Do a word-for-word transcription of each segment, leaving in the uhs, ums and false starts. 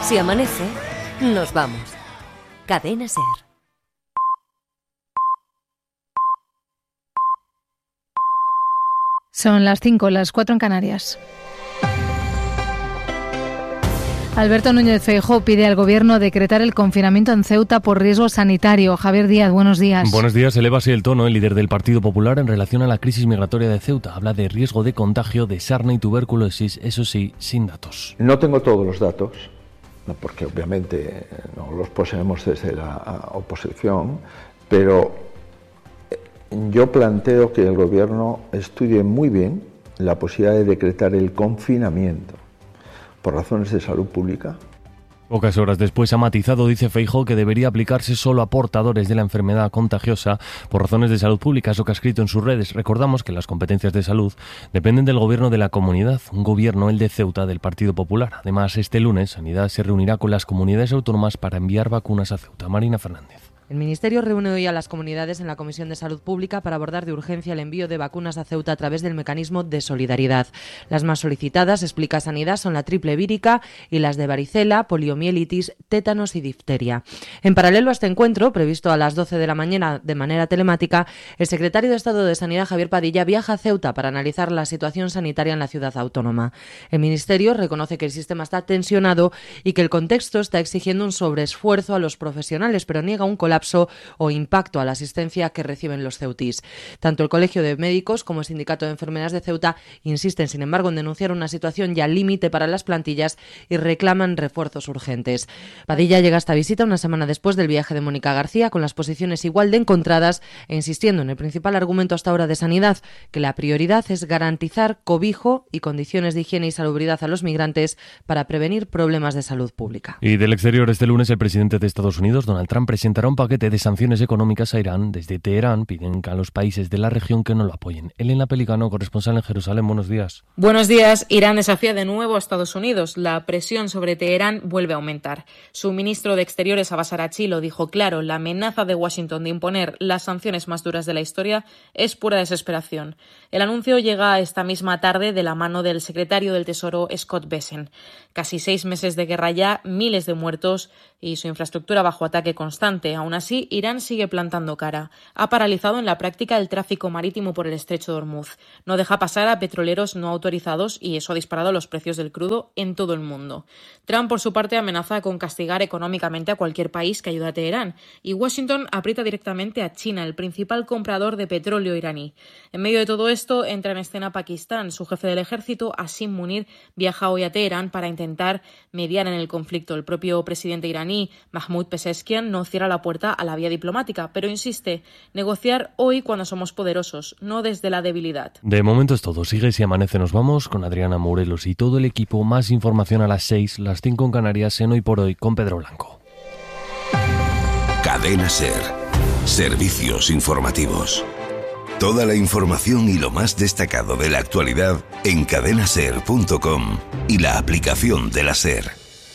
Si amanece, nos vamos. Cadena SER. Son las cinco, las cuatro en Canarias. Alberto Núñez Feijóo pide al Gobierno decretar el confinamiento en Ceuta por riesgo sanitario. Javier Díaz, buenos días. Buenos días. Eleva así el tono el líder del Partido Popular en relación a la crisis migratoria de Ceuta. Habla de riesgo de contagio de sarna y tuberculosis, eso sí, sin datos. No tengo todos los datos, porque obviamente no los poseemos desde la oposición, pero yo planteo que el Gobierno estudie muy bien la posibilidad de decretar el confinamiento por razones de salud pública. Pocas horas después ha matizado, dice Feijóo, que debería aplicarse solo a portadores de la enfermedad contagiosa por razones de salud pública, es lo que ha escrito en sus redes. Recordamos que las competencias de salud dependen del gobierno de la comunidad, un gobierno, el de Ceuta, del Partido Popular. Además, este lunes, Sanidad se reunirá con las comunidades autónomas para enviar vacunas a Ceuta. Marina Fernández. El Ministerio reúne hoy a las comunidades en la Comisión de Salud Pública para abordar de urgencia el envío de vacunas a Ceuta a través del mecanismo de solidaridad. Las más solicitadas, explica Sanidad, son la triple vírica y las de varicela, poliomielitis, tétanos y difteria. En paralelo a este encuentro, previsto a las doce de la mañana de manera telemática, el secretario de Estado de Sanidad, Javier Padilla, viaja a Ceuta para analizar la situación sanitaria en la ciudad autónoma. El Ministerio reconoce que el sistema está tensionado y que el contexto está exigiendo un sobreesfuerzo a los profesionales, pero niega un colapso o impacto a la asistencia que reciben los ceutís. Tanto el Colegio de Médicos como el Sindicato de Enfermeras de Ceuta insisten, sin embargo, en denunciar una situación ya límite para las plantillas y reclaman refuerzos urgentes. Padilla llega a esta visita una semana después del viaje de Mónica García, con las posiciones igual de encontradas e insistiendo en el principal argumento hasta ahora de Sanidad, que la prioridad es garantizar cobijo y condiciones de higiene y salubridad a los migrantes para prevenir problemas de salud pública. Y del exterior, este lunes el presidente de Estados Unidos, Donald Trump, presentará un paquete de sanciones económicas a Irán. Desde Teherán piden a los países de la región que no lo apoyen. Elena Pelicano, corresponsal en Jerusalén, buenos días. Buenos días. Irán desafía de nuevo a Estados Unidos. La presión sobre Teherán vuelve a aumentar. Su ministro de Exteriores, Abbas Araghchi, lo dijo claro. La amenaza de Washington de imponer las sanciones más duras de la historia es pura desesperación. El anuncio llega esta misma tarde de la mano del secretario del Tesoro, Scott Bessent. Casi seis meses de guerra ya, miles de muertos y su infraestructura bajo ataque constante. Aún así, Irán sigue plantando cara. Ha paralizado en la práctica el tráfico marítimo por el estrecho de Hormuz. No deja pasar a petroleros no autorizados y eso ha disparado los precios del crudo en todo el mundo. Trump, por su parte, amenaza con castigar económicamente a cualquier país que ayude a Teherán. Y Washington aprieta directamente a China, el principal comprador de petróleo iraní. En medio de todo esto, entra en escena Pakistán. Su jefe del ejército, Asim Munir, viaja hoy a Teherán para intentar mediar en el conflicto. El propio presidente iraní, Mahmoud Pezeshkian, no cierra la puerta a la vía diplomática, pero insiste, negociar hoy cuando somos poderosos, no desde la debilidad. De momento es todo. Sigue Si Amanece. Nos vamos con Adriana Morelos y todo el equipo. Más información a las seis, las cinco en Canarias, en Hoy por Hoy, con Pedro Blanco. Cadena SER. Servicios informativos. Toda la información y lo más destacado de la actualidad en cadena ser punto com y la aplicación de la SER.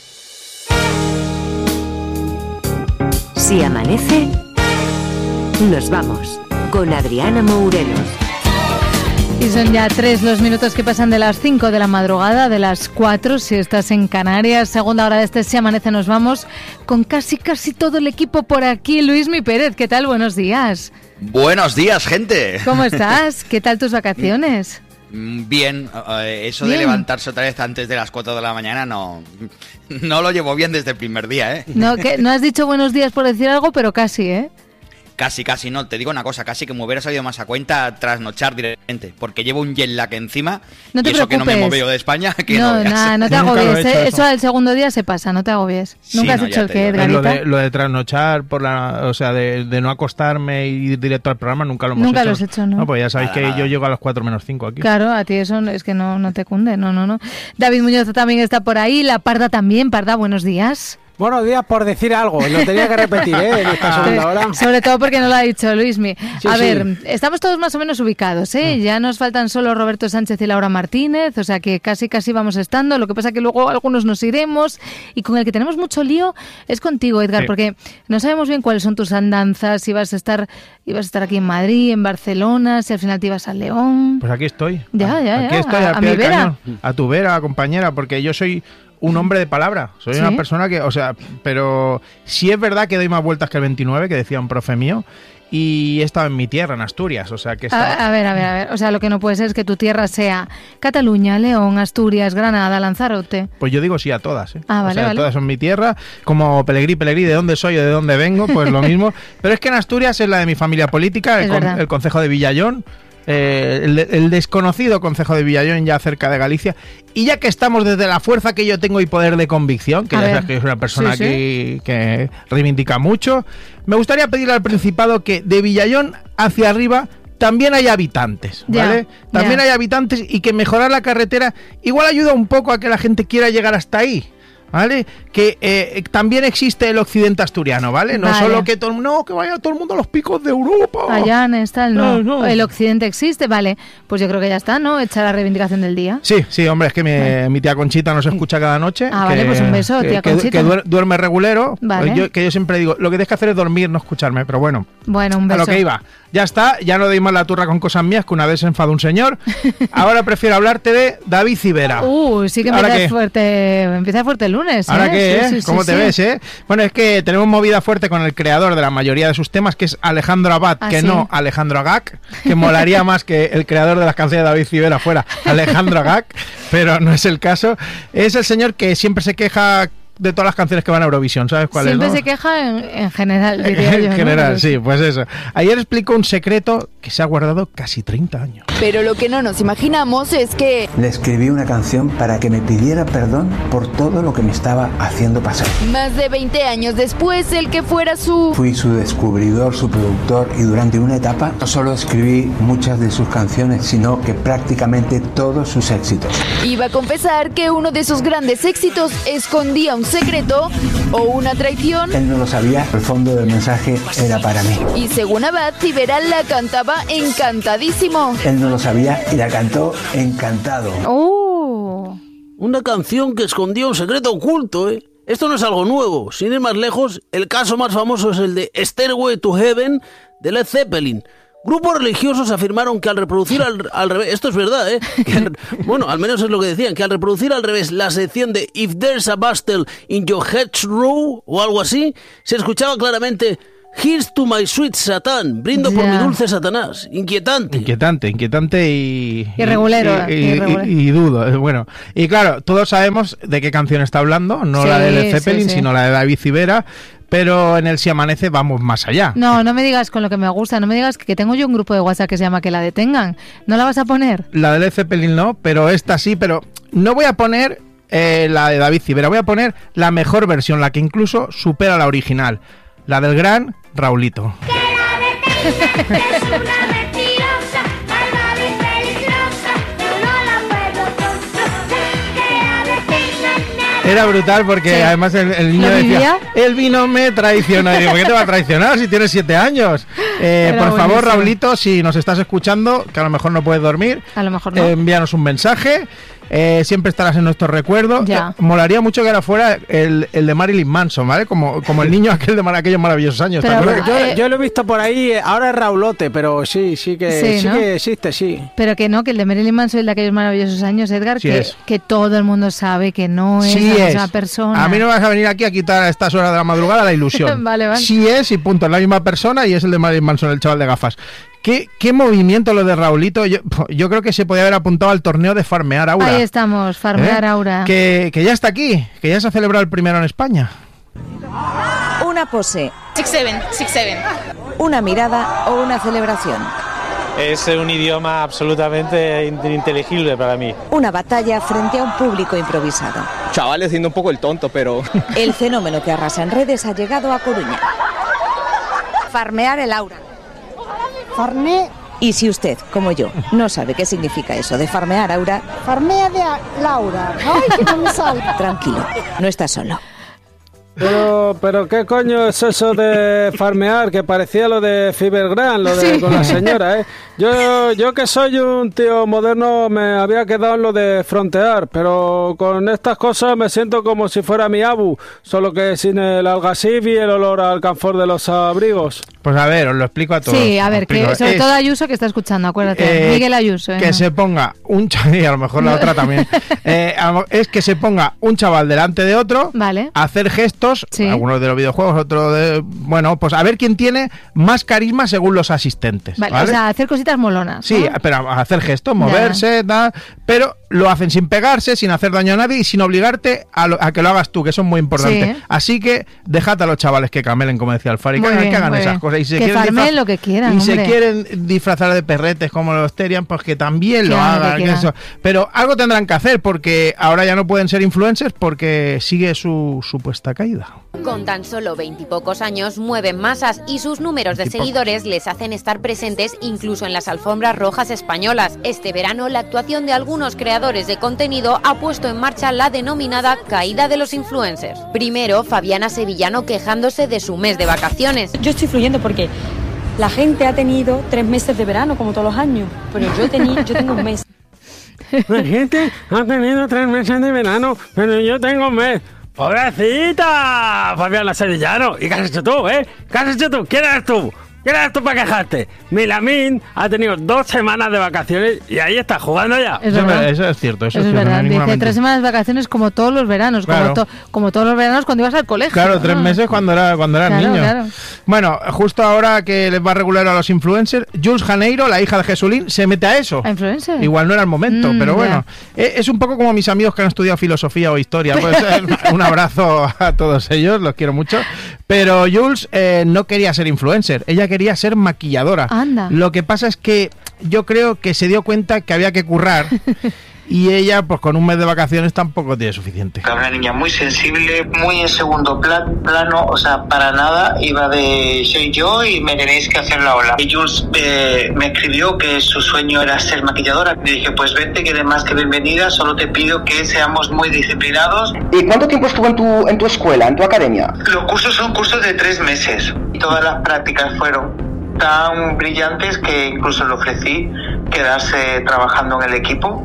Si amanece, nos vamos con Adriana Morelos. Y son ya tres los minutos que pasan de las cinco de la madrugada, de las cuatro si estás en Canarias. Segunda hora de este Si Amanece, nos vamos con casi casi todo el equipo por aquí. Luismi Pérez, ¿qué tal? Buenos días. Buenos días, gente. ¿Cómo estás? ¿Qué tal tus vacaciones? Bien, eso bien. De levantarse otra vez antes de las cuatro de la mañana no, no lo llevo bien desde el primer día, ¿eh? No, que no has dicho buenos días por decir algo, pero casi, ¿eh? Casi, casi, no, te digo una cosa, casi que me hubiera salido más a cuenta trasnochar directamente, porque llevo un jet lag encima, no te y eso preocupes. que no me muevo de España, que no, no nada, no te agobies, ¿eh? Eso al segundo día se pasa, no te agobies. Sí, ¿Nunca has no, hecho el qué, digo. Edgarita? Lo de, lo de trasnochar, por la, o sea, de, de no acostarme y ir directo al programa, nunca lo hemos nunca hecho. Nunca lo has hecho, ¿no? No, pues ya sabéis nada, que nada. yo llego a las cuatro menos cinco aquí. Claro, a ti eso es que no, no te cunde, no, no, no. David Muñoz también está por ahí, La Parda también. Parda, buenos días. Buenos días por decir algo, lo tenía que repetir, ¿eh? En esta segunda hora. Sobre todo porque no lo ha dicho Luismi. Sí, a sí. ver, estamos todos más o menos ubicados, ¿eh? Mm. Ya nos faltan solo Roberto Sánchez y Laura Martínez, o sea que casi casi vamos estando. Lo que pasa que luego algunos nos iremos y con el que tenemos mucho lío es contigo, Edgar, sí. Porque no sabemos bien cuáles son tus andanzas, si vas a estar, ibas a estar aquí en Madrid, en Barcelona, si al final te ibas a León. Pues aquí estoy. Ya, ya, aquí ya. estoy a, a, a pie mi del vera. cañón. A tu vera, compañera, porque yo soy un hombre de palabra. Soy ¿Sí? una persona que, o sea, pero sí es verdad que doy más vueltas que el veintinueve, que decía un profe mío. Y he estado en mi tierra, en Asturias, o sea que... Estaba... A, a ver, a ver, a ver, o sea, lo que no puede ser es que tu tierra sea Cataluña, León, Asturias, Granada, Lanzarote. Pues yo digo sí a todas, ¿eh? Ah, vale, o sea, vale. todas son mi tierra, como Pelegrí, Pelegrí, de dónde soy o de dónde vengo, pues lo mismo. Pero es que en Asturias es la de mi familia política, el, con, el concejo de Villallón, eh, el, el desconocido concejo de Villallón, ya cerca de Galicia. Y ya que estamos desde la fuerza que yo tengo y poder de convicción, que a ya ver. sabes que es una persona sí, que, sí. que reivindica mucho, me gustaría pedirle al Principado que de Villallón hacia arriba también hay habitantes, ¿vale? Ya, también ya. hay habitantes y que mejorar la carretera igual ayuda un poco a que la gente quiera llegar hasta ahí, ¿vale? Que eh, también existe el occidente asturiano, ¿vale? No vale. solo que todo no, que vaya todo el mundo a los picos de Europa. Allá está el no. no, no. El occidente existe, vale. Pues yo creo que ya está, ¿no? Hecha la reivindicación del día. Sí, sí, hombre, es que mi, vale. mi tía Conchita nos escucha cada noche. Ah, que, vale, pues un beso, tía que, Conchita. Que, que duerme regulero. Vale. Yo, que yo siempre digo, lo que tienes que hacer es dormir, no escucharme, pero bueno. Bueno, un beso. A lo que iba. Ya está, ya no deis más la turra con cosas mías, que una vez se enfadó un señor. Ahora prefiero hablarte de David Civera. Uh, sí que empieza fuerte, empieza fuerte el lunes, ¿eh? ¿Ahora qué, sí, eh? Sí, ¿Cómo sí, te sí. ves, eh? Bueno, es que tenemos movida fuerte con el creador de la mayoría de sus temas, que es Alejandro Abad, ¿Ah, que sí? no Alejandro Agag, que molaría más que el creador de las canciones de David Civera fuera Alejandro Agag, pero no es el caso. Es el señor que siempre se queja de todas las canciones que van a Eurovisión, ¿sabes cuál Siempre es? Siempre ¿no? se queja en, en general, diría en yo. general, ¿no? sí, pues eso. Ayer explicó un secreto que se ha guardado casi treinta años. Pero lo que no nos imaginamos es que... Le escribí una canción para que me pidiera perdón por todo lo que me estaba haciendo pasar. Más de veinte años después, el que fuera su... Fui su descubridor, su productor, y durante una etapa no solo escribí muchas de sus canciones, sino que prácticamente todos sus éxitos. Iba a confesar que uno de sus grandes éxitos escondía un secreto o una traición. Él no lo sabía, el fondo del mensaje era para mí. Y según Abad, Civera la cantaba encantadísimo. Él no lo sabía y la cantó encantado. ¡Oh! Una canción que escondía un secreto oculto, ¿eh? Esto no es algo nuevo. Sin ir más lejos, el caso más famoso es el de Stairway to Heaven de Led Zeppelin. Grupos religiosos afirmaron que al reproducir al, al revés, esto es verdad, ¿eh? Que al, bueno, al menos es lo que decían, que al reproducir al revés la sección de If There's a Bustle in Your Hedgerow o algo así, se escuchaba claramente Here's to my sweet Satan, brindo por yeah. mi dulce Satanás. Inquietante. Inquietante, inquietante y... Irregulero. Y, y, y, y, y dudo, bueno. Y claro, todos sabemos de qué canción está hablando, no sí, la de Led Zeppelin, sí, sí. sino la de David Civera. Pero en el Si Amanece vamos más allá. No, no me digas con lo que me gusta, no me digas que tengo yo un grupo de WhatsApp que se llama Que la detengan. ¿No la vas a poner? La de Led Zeppelin no, pero esta sí, pero no voy a poner eh, la de David Civera, voy a poner la mejor versión, la que incluso supera la original, la del gran Raulito. Que la detengan, es una mentirosa, malvada y peligrosa, yo no la puedo controlar. Que la detengan. Era brutal porque sí. además el, el niño decía, el vino me traiciona. Y digo, ¿por qué te va a traicionar si tienes siete años? Eh, por favor, buenísimo. Raulito, si nos estás escuchando, que a lo mejor no puedes dormir, a lo mejor no. eh, envíanos un mensaje. Eh, siempre estarás en nuestros recuerdos. Eh, molaría mucho que ahora fuera el, el de Marilyn Manson, ¿vale? Como, como el niño aquel de mar aquellos maravillosos años. Pero, pero yo, eh, yo lo he visto por ahí, ahora es Raulote, pero sí, sí que, sí, sí ¿no? que existe, sí. Pero que no, que el de Marilyn Manson es de aquellos maravillosos años, Edgar, sí que, es. que todo el mundo sabe que no es sí la es. misma persona. A mí no me vas a venir aquí a quitar a estas horas de la madrugada la ilusión. Vale, vale. Sí es y punto, es la misma persona y es el de Marilyn Manson, el chaval de gafas. ¿Qué, qué movimiento lo de Raulito? Yo, yo creo que se podía haber apuntado al torneo de Farmear Aura. Ahí estamos, Farmear ¿Eh? Aura. Que, que ya está aquí, que ya se ha celebrado el primero en España. Una pose. Six seven, six seven. Una mirada o una celebración. Es un idioma absolutamente ininteligible para mí. Una batalla frente a un público improvisado. Chavales haciendo un poco el tonto, pero... El fenómeno que arrasa en redes ha llegado a Coruña. Farmear el aura. Farme... Y si usted, como yo, no sabe qué significa eso de farmear aura... Farmea de Laura. Ay, que no me sale. Tranquilo, no está solo. Pero, pero ¿qué coño es eso de farmear? Que parecía lo de Fibergran, lo de Sí. con la señora, ¿eh? Yo, yo que soy un tío moderno me había quedado en lo de frontear, pero con estas cosas me siento como si fuera mi abu, solo que sin el algasif y el olor al canfor de los abrigos. Pues a ver, os lo explico a todos. Sí, a ver, Os explico. que sobre Es- todo Ayuso que está escuchando, acuérdate. Eh, Miguel Ayuso. ¿eh? que se ponga un chaval, y a lo mejor la otra también, eh, a lo- es que se ponga un chaval delante de otro, Vale. a hacer gestos, Sí. algunos de los videojuegos, otros de... Bueno, pues a ver quién tiene más carisma según los asistentes. Vale, ¿vale? o sea, hacer cositas molonas. Sí, ¿no? pero a hacer gestos, moverse, tal, pero lo hacen sin pegarse, sin hacer daño a nadie y sin obligarte a, lo- a que lo hagas tú, que eso es muy importante. Sí. Así que dejad a los chavales que camelen, como decía el Fari, que Muy hagan, bien, que hagan muy esas bien. cosas. Y si se Que quieren farmen disfraz- lo que quieran, Y se hombre. quieren disfrazar de perretes como los Terian, pues que también Que lo hagan lo que hagan. que quieran. eso. Pero algo tendrán que hacer, porque ahora ya no pueden ser influencers porque sigue su supuesta caída. Con tan solo veintipocos años mueven masas y sus números de Veintipocos. seguidores les hacen estar presentes incluso en las alfombras rojas españolas. Este verano la actuación de algunos creadores de contenido ha puesto en marcha la denominada caída de los influencers. Primero, Fabiana Sevillano quejándose de su mes de vacaciones. Yo estoy fluyendo porque la gente ha tenido tres meses de verano como todos los años, pero yo, tení, yo tengo un mes. La gente ha tenido tres meses de verano, pero yo tengo un mes. ¡Pobrecita! Fabiana Sevillano. ¿Y qué has hecho tú, eh? ¿Qué has hecho tú? ¿Quién eres tú? ¿Quién eres tú para quejarte? Milamín ha tenido dos semanas de vacaciones y ahí está jugando ya. Es Eso, verdad. eso es cierto, eso, Eso es es cierto. no hay verdad. ninguna Dice mentira. tres semanas de vacaciones como todos los veranos, Claro. como, to- como todos los veranos cuando ibas al colegio. Claro, tres ¿no? meses cuando era cuando eras Claro, niño. claro. Bueno, justo ahora que les va a regular a los influencers, Jules Janeiro, la hija de Jesulín, se mete a eso. ¿A influencer? Igual no era el momento, Mm, pero ya. bueno. Eh, Es un poco como mis amigos que han estudiado filosofía o historia. Pues eh, un abrazo a todos ellos, los quiero mucho. Pero Jules eh, no quería ser influencer, ella quería ser maquilladora. Anda. Lo que pasa es que yo creo que se dio cuenta que había que currar y ella, pues con un mes de vacaciones tampoco tiene suficiente. Una niña muy sensible, muy en segundo pla- plano, o sea, para nada iba de soy yo y me tenéis que hacer la ola. Y Jules eh, me escribió que su sueño era ser maquilladora. Y dije, pues vente, que eres más que bienvenida, solo te pido que seamos muy disciplinados. ¿Y cuánto tiempo estuvo en tu, en tu escuela, en tu academia? Los cursos son cursos de tres meses y todas las prácticas fueron tan brillantes que incluso le ofrecí quedarse trabajando en el equipo,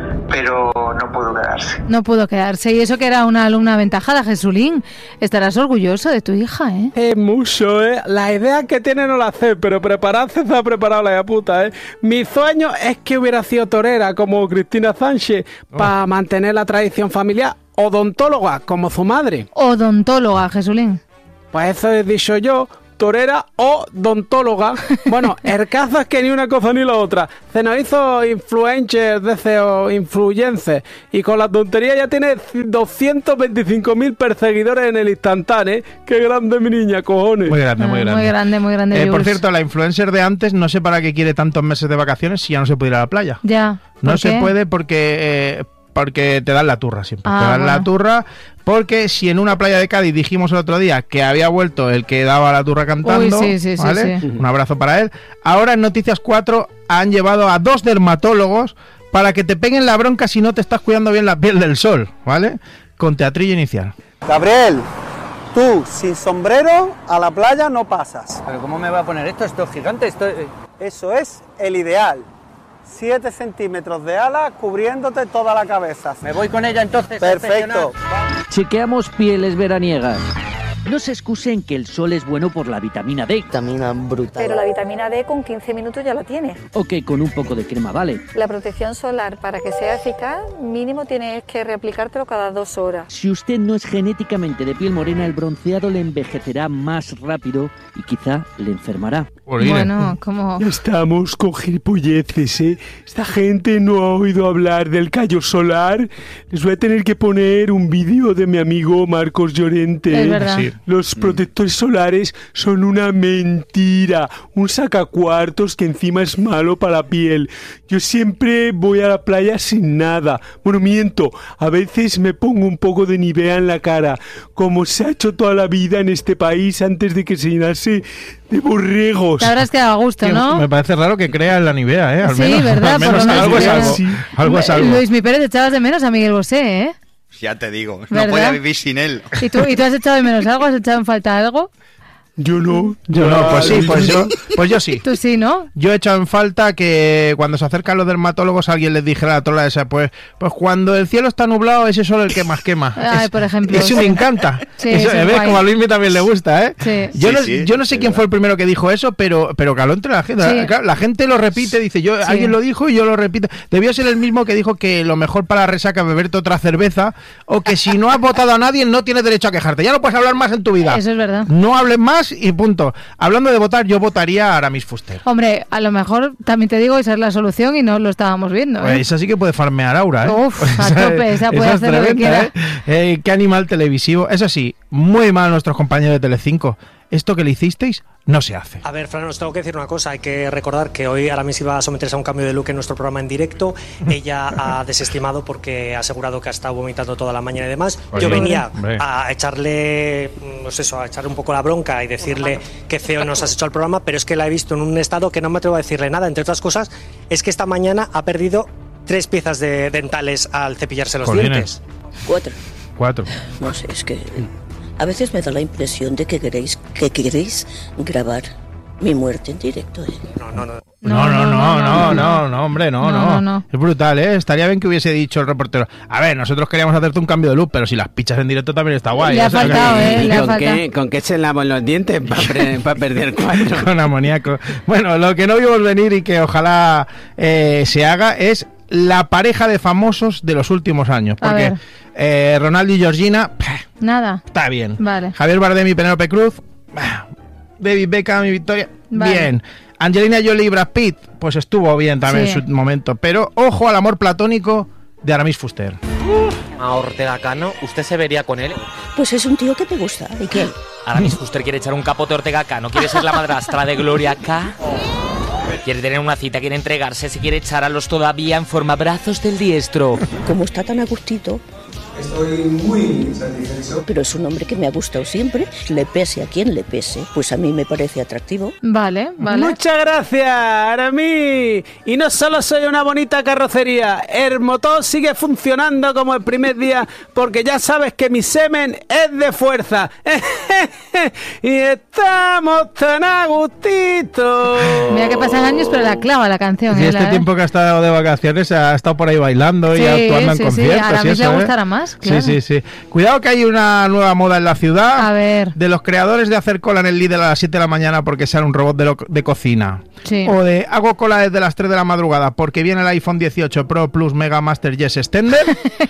pero no pudo quedarse. No pudo quedarse. Y eso que era una alumna aventajada, Jesulín. Estarás orgulloso de tu hija, ¿eh? Es mucho, ¿eh? La idea que tiene no la sé, pero prepararse se ha preparado la puta, ¿eh? Mi sueño es que hubiera sido torera como Cristina Sánchez para mantener la tradición familiar, odontóloga como su madre. Odontóloga, Jesulín. Pues eso he dicho yo, torera o odontóloga. Bueno, el caso es que ni una cosa ni la otra. Se nos hizo influencer, deseo influencer, y con la tontería ya tiene doscientos veinticinco mil perseguidores en el instantáneo. Qué grande mi niña, cojones. Muy grande, muy grande. Muy grande, muy grande. Eh, por Jules. cierto, la influencer de antes no sé para qué quiere tantos meses de vacaciones si ya no se puede ir a la playa. Ya. No ¿por se qué? puede porque eh, porque te dan la turra siempre. Ah, te dan la bueno. turra porque si en una playa de Cádiz dijimos el otro día que había vuelto el que daba la turra cantando, Uy, sí, sí, sí, ¿vale? sí. Un abrazo para él. Ahora en Noticias cuatro han llevado a dos dermatólogos para que te peguen la bronca si no te estás cuidando bien la piel del sol, ¿vale? Con teatrillo inicial. Gabriel, tú sin sombrero a la playa no pasas. ¿Pero cómo me va a poner esto? Esto es gigante, esto es... Eso es el ideal. siete centímetros de ala cubriéndote toda la cabeza. Me voy con ella entonces. Perfecto. Chequeamos pieles veraniegas. No se excusen que el sol es bueno por la vitamina D. Vitamina brutal. Pero la vitamina D con quince minutos ya la tiene. O que con un poco de crema vale. La protección solar, para que sea eficaz, mínimo tienes que reaplicártelo cada dos horas. Si usted no es genéticamente de piel morena, el bronceado le envejecerá más rápido y quizá le enfermará. Bueno, como... Ya estamos con gilipolleces, ¿eh? Esta gente no ha oído hablar del callo solar. Les voy a tener que poner un vídeo de mi amigo Marcos Llorente. Es verdad. Sí. Los protectores solares son una mentira, un sacacuartos que encima es malo para la piel. Yo siempre voy a la playa sin nada. Bueno, miento, a veces me pongo un poco de Nivea en la cara, como se ha hecho toda la vida en este país antes de que se llenase de borregos. La verdad es que da gusto, ¿no? Me parece raro que crea en la Nivea, ¿eh? Al Sí, menos, ¿verdad? al menos Por lo menos algo es que- algo. Sí. Algo es algo. Luis, mi Pérez, echabas de menos a Miguel Bosé, ¿eh? Ya te digo, ¿verdad? no podía vivir sin él. ¿Y tú, ¿Y tú has echado de menos algo? ¿Has echado en falta algo? Yo no. Yo no, pues sí, pues yo, pues yo sí. Tú sí, ¿no? Yo he echado en falta que cuando se acercan los dermatólogos alguien les dijera a la trola esa, pues, pues cuando el cielo está nublado, ese sol el que más quema. Ay, es, por ejemplo. Eso sí. me encanta. Sí, eso, eso ¿ves? guay. Como a Luismi también le gusta, ¿eh? Sí. Yo, Sí, no, sí, yo no sé quién verdad. fue el primero que dijo eso, pero, pero caló entre la gente. Sí. La, claro, la gente lo repite, dice, yo Sí. alguien lo dijo y yo lo repito. Debió ser el mismo que dijo que lo mejor para la resaca es beberte otra cerveza, o que si no has votado a nadie no tienes derecho a quejarte. Ya no puedes hablar más en tu vida. Eso es verdad. No hables más y punto. Hablando de votar, yo votaría a Aramis Fuster. Hombre, a lo mejor también te digo, esa es la solución y no lo estábamos viendo. ¿eh? Pues esa sí que puede farmear Aura, ¿eh? Uf, a tope, esa puede hacer lo que quiera. ¿eh? Eh, qué animal televisivo. Eso sí, muy mal nuestros compañeros de Telecinco. Esto que le hicisteis no se hace. A ver, Fran, os tengo que decir una cosa. Hay que recordar que hoy Aramis iba a someterse a un cambio de look en nuestro programa en directo. Ella ha desestimado porque ha asegurado que ha estado vomitando toda la mañana y demás. Oye, Yo venía hombre. a echarle, no sé eso, a echarle un poco la bronca y decirle qué feo nos has hecho al programa, pero es que la he visto en un estado que no me atrevo a decirle nada. Entre otras cosas, es que esta mañana ha perdido tres piezas de dentales al cepillarse los Jolines. dientes. Cuatro. Cuatro. No sé, es que a veces me da la impresión de que queréis, que queréis grabar mi muerte en directo. ¿eh? No, no, no. No, no, no, no, no, no, hombre, no, No, no, no, no. Es brutal, ¿eh? Estaría bien que hubiese dicho el reportero, a ver, nosotros queríamos hacerte un cambio de look, pero si las pichas en directo también está guay. Le ha o sea, faltado, que- ¿eh? ¿Y Le ha con faltado. qué, con qué se lavan los dientes para perder cuatro? Con amoníaco. Bueno, lo que no vimos venir y que ojalá eh, se haga es la pareja de famosos de los últimos años. A Porque ver. eh, Ronaldo y Georgina, pah, Nada. está bien. Vale. Javier Bardem y Penélope Cruz, bah, David Beckham y Victoria, Vale. bien. Angelina Jolie y Brad Pitt, pues estuvo bien también Sí. en su momento. Pero ojo al amor platónico de Aramis Fuster. A Ortega Cano, ¿usted se vería con él? Pues es un tío que te gusta. ¿Y qué? Aramis Fuster quiere echar un capote a Ortega Cano, quiere ser la madrastra de Gloria K. Quiere tener una cita, quiere entregarse, se quiere echar a los todavía en forma brazos del diestro. Como está tan a gustito. Estoy muy satisfecho. Pero es un hombre que me ha gustado siempre. Le pese a quien le pese. Pues a mí me parece atractivo. Vale, vale. Muchas gracias, Aramis. Y no solo soy una bonita carrocería, el motor sigue funcionando como el primer día, porque ya sabes que mi semen es de fuerza. Y estamos tan a gustito. Mira que pasan años, pero la clava la canción. Y ¿eh? este La- tiempo que ha estado de vacaciones ha estado por ahí bailando y Sí, actuando en sí, sí. conciertos. A y Aramis le eso, ¿eh? gustará más, claro. Sí, sí, sí. Cuidado que hay una nueva moda en la ciudad. A ver. De los creadores de hacer cola en el Lidl a las siete de la mañana porque sale un robot de, lo- de cocina. Sí. O de hago cola desde las tres de la madrugada porque viene el iPhone dieciocho Pro Plus Mega Master Yes Extender.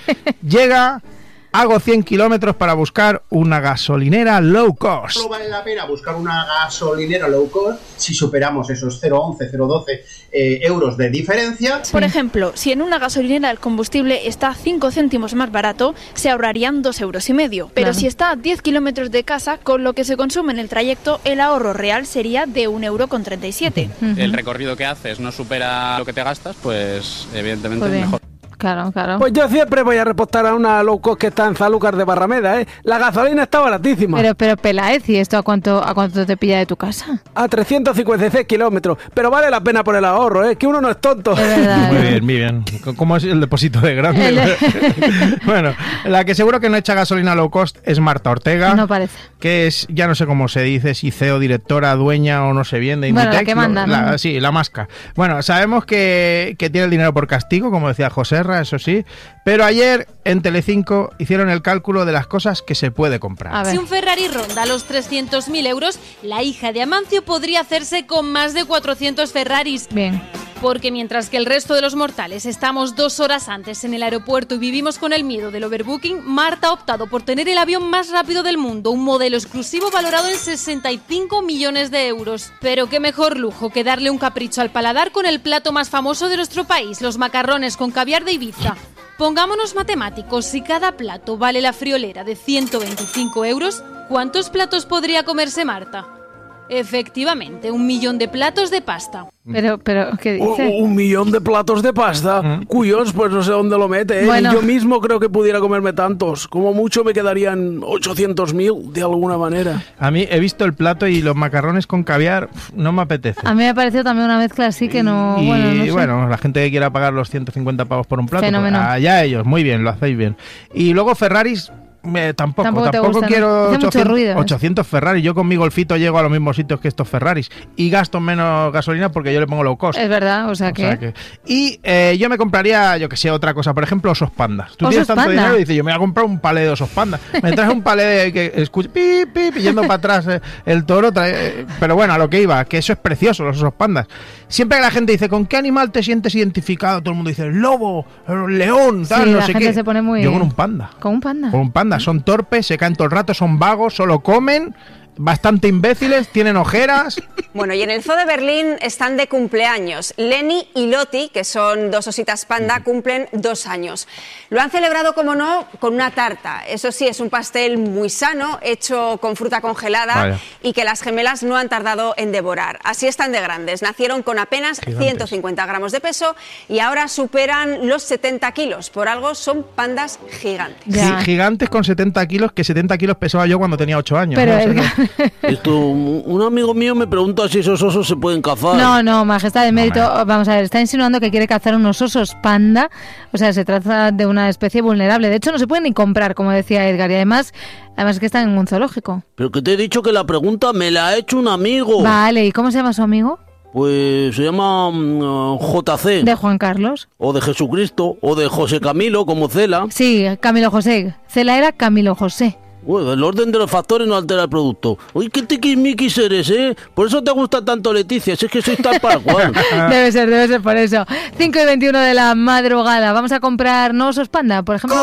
Llega, hago cien kilómetros para buscar una gasolinera low cost. Solo vale la pena buscar una gasolinera low cost si superamos esos cero coma once, cero coma doce eh, euros de diferencia. Por ejemplo, si en una gasolinera el combustible está cinco céntimos más barato, se ahorrarían dos euros y medio. Pero Claro. si está a diez kilómetros de casa, con lo que se consume en el trayecto, el ahorro real sería de un euro con treinta y siete. El recorrido que haces no supera lo que te gastas, pues evidentemente Pues es bien. mejor. Claro, claro. Pues yo siempre voy a repostar a una low cost que está en Sanlúcar de Barrameda, ¿eh? La gasolina está baratísima. Pero, pero Peláez, ¿y esto a cuánto, a cuánto te pilla de tu casa? A trescientos cincuenta y seis kilómetros. Pero vale la pena por el ahorro, ¿eh? Que uno no es tonto. Muy bien, muy bien. ¿Cómo es el depósito de grande? El- Bueno, la que seguro que no echa gasolina low cost es Marta Ortega. No parece. Que es, ya no sé cómo se dice, si C E O, directora, dueña o no sé bien de Bueno, la Inditex. que manda, la- ¿no? Sí, la masca. Bueno, sabemos que, que tiene el dinero por castigo, como decía Joserra, eso sí. Pero ayer en Telecinco hicieron el cálculo de las cosas que se puede comprar. Si un Ferrari ronda los trescientos mil euros, la hija de Amancio podría hacerse con más de cuatrocientos Ferraris. Bien. Porque mientras que el resto de los mortales estamos dos horas antes en el aeropuerto y vivimos con el miedo del overbooking, Marta ha optado por tener el avión más rápido del mundo, un modelo exclusivo valorado en sesenta y cinco millones de euros. Pero qué mejor lujo que darle un capricho al paladar con el plato más famoso de nuestro país, los macarrones con caviar de Ibiza. Pongámonos matemáticos, si cada plato vale la friolera de ciento veinticinco euros, ¿cuántos platos podría comerse Marta? Efectivamente, un millón de platos de pasta. Pero, pero, ¿qué dice? Un, un millón de platos de pasta. Mm. Cuyos, pues no sé dónde lo mete. ¿eh? Bueno. Y yo mismo creo que pudiera comerme tantos. Como mucho me quedarían ochocientos mil de alguna manera. A mí he visto el plato y los macarrones con caviar no me apetece. A mí me ha parecido también una mezcla así que no... Y bueno, no sé. bueno, la gente que quiera pagar los ciento cincuenta pavos por un plato, Fenómeno. Pues allá ellos, muy bien, lo hacéis bien. Y luego Ferraris... Me, tampoco, Tampoco, tampoco gusta, quiero ¿no? ochocientos, ruido, ochocientos Ferraris. Yo con mi Golfito llego a los mismos sitios que estos Ferraris y gasto menos gasolina porque yo le pongo low cost. Es verdad, o sea, o que... sea que... Y eh, yo me compraría, yo que sé, otra cosa. Por ejemplo, osos pandas. Tú ¿Osos tienes tanto panda? dinero y dices, yo me voy a comprar un palé de osos pandas. Me traes un palé de que escucha pip, pip, yendo para atrás eh, el toro. Trae, eh, pero bueno, a lo que iba, que eso es precioso, los osos pandas. Siempre que la gente dice, ¿con qué animal te sientes identificado? Todo el mundo dice, el lobo, el león, tal, sí, no la sé gente qué. se pone muy... Yo con un panda. ¿Con un panda? Con un panda. Son torpes, se caen todo el rato, son vagos, solo comen, bastante imbéciles, tienen ojeras. Bueno, y en el Zoo de Berlín están de cumpleaños. Lenny y Loti, que son dos ositas panda, cumplen dos años. Lo han celebrado, como no, con una tarta. Eso sí, es un pastel muy sano, hecho con fruta congelada. Vaya. Y que las gemelas no han tardado en devorar. Así están de grandes. Nacieron con apenas Gigantes. ciento cincuenta gramos de peso y ahora superan los setenta kilos. Por algo son pandas gigantes. G- gigantes con setenta kilos, que setenta kilos pesaba yo cuando tenía ocho años. Pero ¿no? el... O sea, Esto, un amigo mío me pregunta si esos osos se pueden cazar. No, no, majestad de mérito. No, vamos a ver, está insinuando que quiere cazar unos osos panda. O sea, se trata de una especie vulnerable. De hecho, no se pueden ni comprar, como decía Edgar. Y además, además es que están en un zoológico. Pero que te he dicho que la pregunta me la ha hecho un amigo. Vale, ¿y cómo se llama su amigo? Pues se llama uh, J C. ¿De Juan Carlos? O de Jesucristo, o de José Camilo, como Cela. Sí, Camilo José. Cela era Camilo José. Bueno, el orden de los factores no altera el producto. Uy, qué tiquismiquis eres, ¿eh? Por eso te gusta tanto Leticia, si es que sois tal para cual. Debe ser, debe ser por eso. cinco y veintiuno de la madrugada. Vamos a comprar no osos panda, por ejemplo.